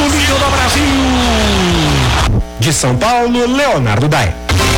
masculino do Brasil. De São Paulo, Leonardo Dai.